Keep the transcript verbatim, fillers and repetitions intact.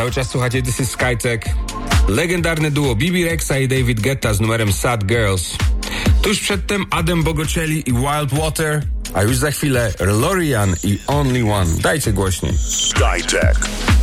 Cały czas słuchacie This is Skytech. Legendarne duo B B Rexa i David Guetta z numerem Sad Girls. Tuż przedtem Adam Bogocelli i Wild Water, a już za chwilę Lorian i Only One. Dajcie głośniej. Skytech.